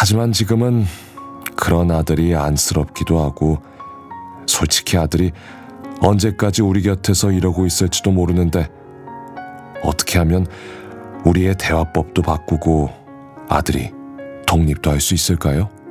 하지만 지금은 그런 아들이 안쓰럽기도 하고, 솔직히 아들이 언제까지 우리 곁에서 이러고 있을지도 모르는데, 어떻게 하면 우리의 대화법도 바꾸고 아들이 독립도 할 수 있을까요?